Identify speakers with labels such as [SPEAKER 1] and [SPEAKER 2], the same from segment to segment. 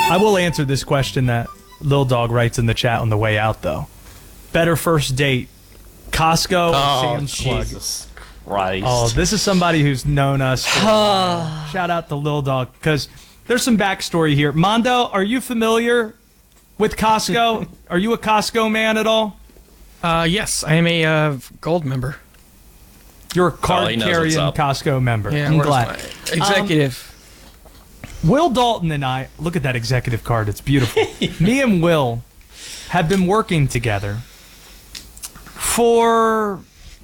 [SPEAKER 1] I will answer this question that Lil Dog writes in the chat on the way out, though. Better first date, Costco or Sam's Club?
[SPEAKER 2] Jesus Christ.
[SPEAKER 1] Oh, this is somebody who's known us. Shout out to Lil Dog, because there's some backstory here. Mondo, are you familiar with Costco? Are you a Costco man at all?
[SPEAKER 3] Yes, I am a gold member.
[SPEAKER 1] You're a card-carrying Costco member.
[SPEAKER 3] Yeah,
[SPEAKER 1] I'm glad.
[SPEAKER 3] my executive.
[SPEAKER 1] Will Dalton and I, look at that executive card, it's beautiful. Me and Will have been working together for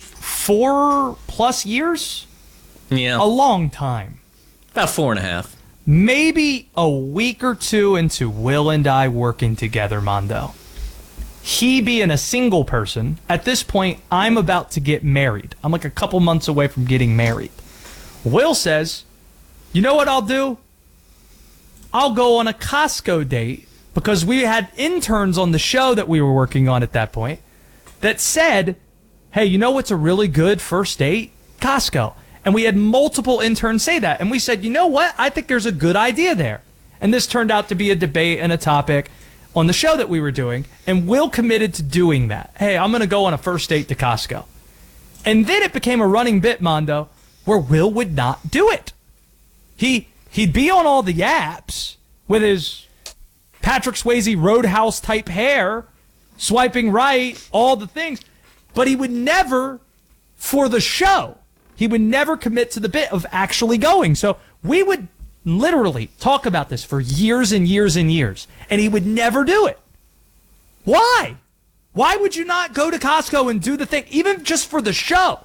[SPEAKER 1] 4+ years?
[SPEAKER 2] Yeah.
[SPEAKER 1] A long time.
[SPEAKER 2] About 4.5.
[SPEAKER 1] Maybe a week or two into Will and I working together, Mondo. He being a single person, at this point, I'm about to get married. I'm like a couple months away from getting married. Will says, you know what I'll do? I'll go on a Costco date, because we had interns on the show that we were working on at that point that said, hey, you know what's a really good first date? Costco. And we had multiple interns say that. And we said, you know what? I think there's a good idea there. And this turned out to be a debate and a topic on the show that we were doing. And Will committed to doing that. Hey, I'm going to go on a first date to Costco. And then it became a running bit, Mondo, where Will would not do it. He'd be on all the apps with his Patrick Swayze Roadhouse type hair, swiping right, all the things. But he would never, for the show, he would never commit to the bit of actually going. So we would literally talk about this for years and years and years, and he would never do it. Why? Why would you not go to Costco and do the thing, even just for the show?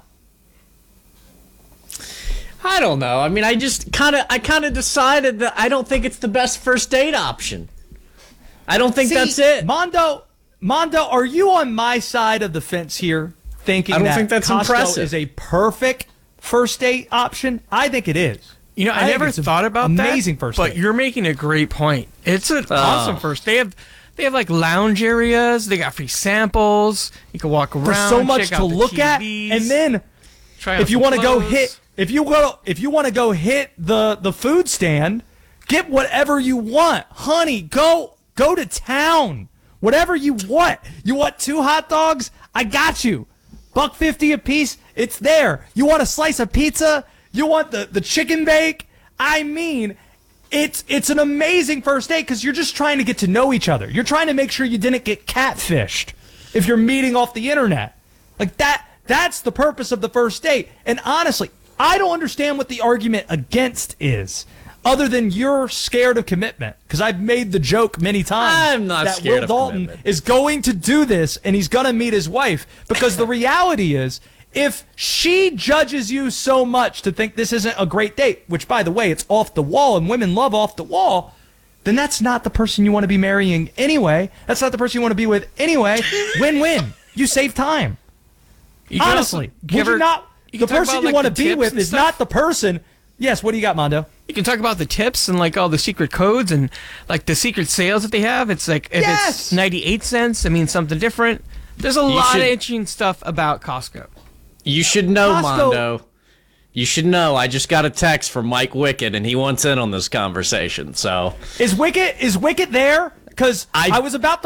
[SPEAKER 2] I don't know. I mean, I kind of decided that I don't think it's the best first date option. I don't think that's it.
[SPEAKER 1] Mondo, are you on my side of the fence here, thinking that
[SPEAKER 2] that's
[SPEAKER 1] Costco
[SPEAKER 2] impressive.
[SPEAKER 1] is a perfect first date option? I think it is.
[SPEAKER 3] You know, I never thought about that.
[SPEAKER 1] Amazing first date.
[SPEAKER 3] But you're making a great point. It's an awesome first. They have like lounge areas. They got free samples. You can walk around.
[SPEAKER 1] There's so much
[SPEAKER 3] check
[SPEAKER 1] to
[SPEAKER 3] out the
[SPEAKER 1] look at,
[SPEAKER 3] TVs,
[SPEAKER 1] and then if you want to go hit, if you want to go hit the food stand, get whatever you want, honey. Go to town. Whatever you want. You want 2 hot dogs? I got you. $1.50 a piece. It's there. You want a slice of pizza? You want the chicken bake? I mean, it's an amazing first date, because you're just trying to get to know each other. You're trying to make sure you didn't get catfished if you're meeting off the internet. Like that's the purpose of the first date. And honestly, I don't understand what the argument against is, other than you're scared of commitment. Because I've made the joke many times
[SPEAKER 2] I'm not
[SPEAKER 1] that
[SPEAKER 2] scared
[SPEAKER 1] Will
[SPEAKER 2] of
[SPEAKER 1] Dalton
[SPEAKER 2] commitment.
[SPEAKER 1] is going to do this, and he's going to meet his wife. Because the reality is, if she judges you so much to think this isn't a great date, which, by the way, it's off the wall, and women love off the wall, then that's not the person you want to be marrying anyway. That's not the person you want to be with anyway. Win-win. You save time. Honestly, would you not? The person you want to be with is not the person. Yes, what do you got, Mondo?
[SPEAKER 3] You can talk about the tips and like all the secret codes and like the secret sales that they have. It's like if it's 98 cents, it means something different. There's a lot of interesting stuff about Costco.
[SPEAKER 2] You should know, Mondo. You should know. I just got a text from Mike Wickett, and he wants in on this conversation. So
[SPEAKER 1] is Wickett there? Because I was about to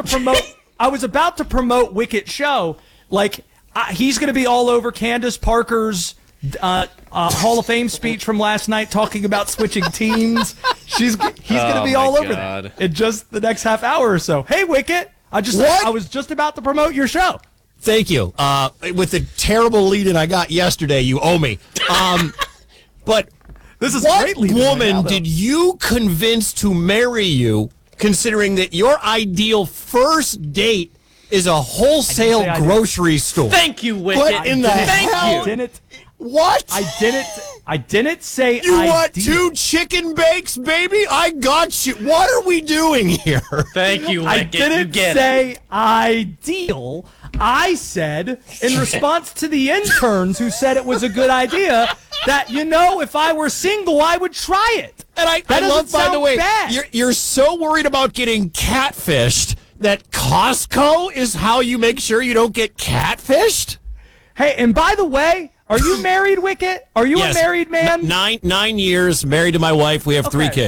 [SPEAKER 1] promote Wickett's show. Like he's going to be all over Candace Parker's Hall of Fame speech from last night, talking about switching teams. He's going to be all over that in just the next half hour or so. Hey, Wickett, I was just about to promote your show.
[SPEAKER 4] Thank you. With the terrible lead-in I got yesterday, you owe me. But
[SPEAKER 1] this is
[SPEAKER 4] what
[SPEAKER 1] great lead-in
[SPEAKER 4] woman
[SPEAKER 1] right now,
[SPEAKER 4] did you convince to marry you, considering that your ideal first date is a wholesale grocery store?
[SPEAKER 2] Thank you, Wickett.
[SPEAKER 4] What in the hell? What?
[SPEAKER 1] I didn't say
[SPEAKER 4] you want 2 chicken bakes, baby? I got you. What are we doing here?
[SPEAKER 2] Thank you, Wickett.
[SPEAKER 1] I didn't say ideal. I said, in response to the interns who said it was a good idea, that, if I were single, I would try it.
[SPEAKER 4] And I love, by the way, you're so worried about getting catfished that Costco is how you make sure you don't get catfished?
[SPEAKER 1] Hey, and by the way, are you married, Wickett? Are you a married man?
[SPEAKER 4] 9 years, married to my wife. We have 3 kids.